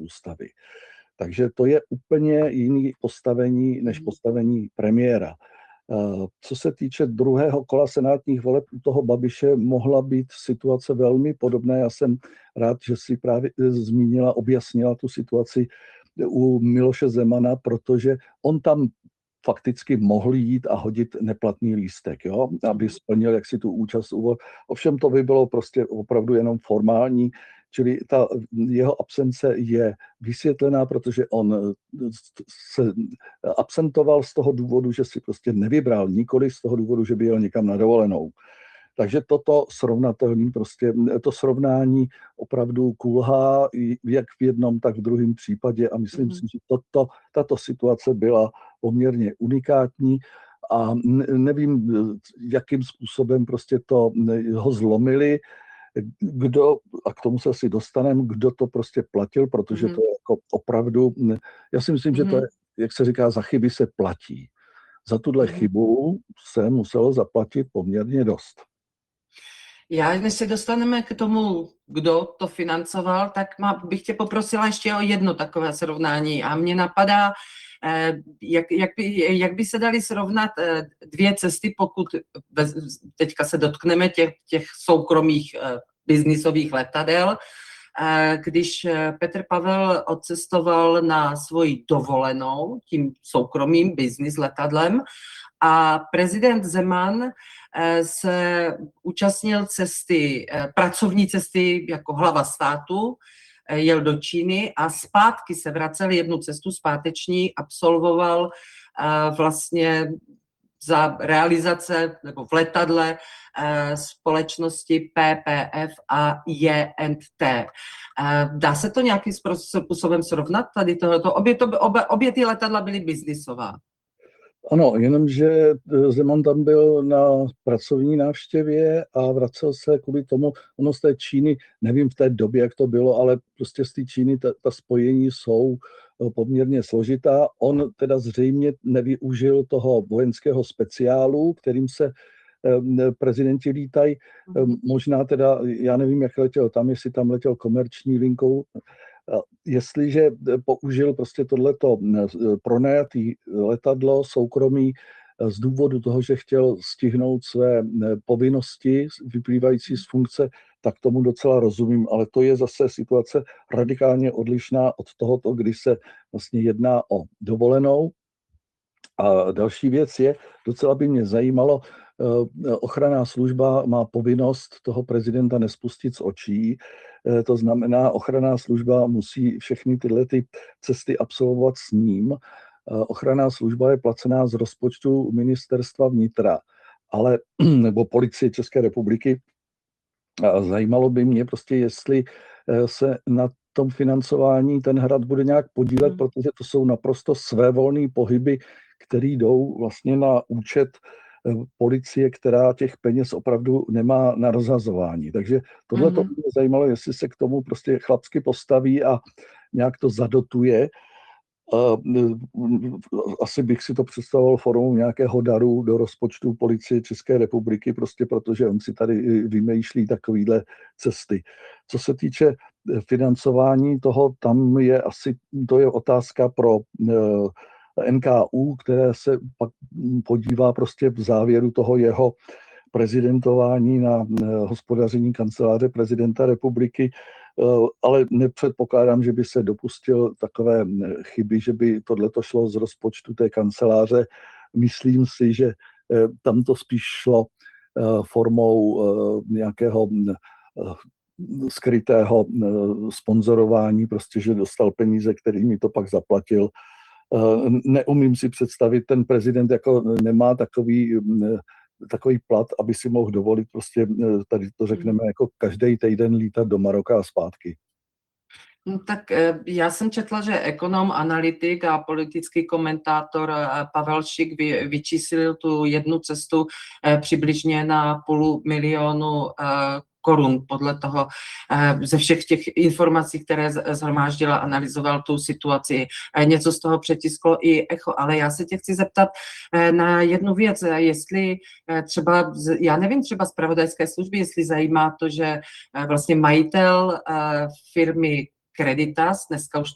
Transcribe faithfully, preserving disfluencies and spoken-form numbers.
ústavy. Takže to je úplně jiný postavení než postavení premiéra. Co se týče druhého kola senátních voleb u toho Babiše, mohla být situace velmi podobná. Já jsem rád, že si právě zmínila, objasnila tu situaci u Miloše Zemana, protože on tam fakticky mohl jít a hodit neplatný lístek, jo? Aby splnil jaksi tu účast. Ovšem to by bylo prostě opravdu jenom formální, čili ta jeho absence je vysvětlená, protože on se absentoval z toho důvodu, že si prostě nevybral, nikoli z toho důvodu, že by jel někam na dovolenou. Takže toto srovnatelný, prostě to srovnání opravdu kulhá jak v jednom, tak v druhém případě a myslím mm. si, že toto, tato situace byla poměrně unikátní a nevím, jakým způsobem prostě to ho zlomili, kdo, a k tomu se asi dostaneme, kdo to prostě platil, protože mm. to je jako opravdu, já si myslím, mm. že to je, jak se říká, za chyby se platí. Za tuhle mm. chybu se muselo zaplatit poměrně dost. Já, než se dostaneme k tomu, kdo to financoval, tak má, bych tě poprosila ještě o jedno takové srovnání. A mě napadá, jak, jak, by, jak by se daly srovnat dvě cesty, pokud bez, teďka se dotkneme těch, těch soukromých biznisových letadel. Když Petr Pavel odcestoval na svoji dovolenou tím soukromým biznis letadlem a prezident Zeman se účastnil cesty, pracovní cesty jako hlava státu, jel do Číny a zpátky se vracel, jednu cestu zpáteční absolvoval vlastně za realizace nebo v letadle společnosti P P F a J and T. Dá se to nějakým způsobem srovnat? Tady tohoto, obě, to, obě, obě ty letadla byly biznisová. Ano, jenomže Zeman tam byl na pracovní návštěvě a vracel se kvůli tomu, ono z té Číny, nevím v té době, jak to bylo, ale prostě z té Číny ta, ta spojení jsou poměrně složitá. On teda zřejmě nevyužil toho vojenského speciálu, kterým se prezidenti lítají. Možná teda, já nevím, jak letěl tam, jestli tam letěl komerční linkou. Jestliže použil prostě tohleto pronajatý letadlo soukromý z důvodu toho, že chtěl stihnout své povinnosti vyplývající z funkce, tak tomu docela rozumím, ale to je zase situace radikálně odlišná od tohoto, kdy se vlastně jedná o dovolenou. A další věc je, docela by mě zajímalo, ochranná služba má povinnost toho prezidenta nespustit z očí. To znamená, ochranná služba musí všechny tyhle ty cesty absolvovat s ním. Ochranná služba je placená z rozpočtu ministerstva vnitra, ale, nebo policie České republiky. A zajímalo by mě prostě, jestli se na tom financování ten hrad bude nějak podílet, protože to jsou naprosto svévolné pohyby, které jdou vlastně na účet policie, která těch peněz opravdu nemá na rozhazování. Takže tohle to by mě zajímalo, jestli se k tomu prostě chlapsky postaví a nějak to zadotuje. Asi bych si to představoval formou nějakého daru do rozpočtu policie České republiky, prostě protože on si tady vymýšlí takovýhle cesty. Co se týče financování toho, tam je asi, to je otázka pro N K U, které se pak podívá prostě v závěru toho jeho prezidentování na hospodaření kanceláře prezidenta republiky, ale nepředpokládám, že by se dopustil takové chyby, že by tohleto šlo z rozpočtu té kanceláře. Myslím si, že tam to spíš šlo formou nějakého skrytého sponzorování, prostě, že dostal peníze, kterými to pak zaplatil. Neumím si představit, ten prezident jako nemá takový, takový plat, aby si mohl dovolit prostě, tady to řekneme, jako každý týden lítat do Maroka a zpátky. No, tak já jsem četla, že ekonom, analytik a politický komentátor Pavel Šik vy, vyčíslil tu jednu cestu přibližně na půl milionu korun podle toho, ze všech těch informací, které zhromáždila, analyzoval tu situaci. Něco z toho přetisklo i Echo, ale já se tě chci zeptat na jednu věc, jestli třeba, já nevím, třeba zpravodajské služby, jestli zajímá to, že vlastně majitel firmy Creditas, dneska už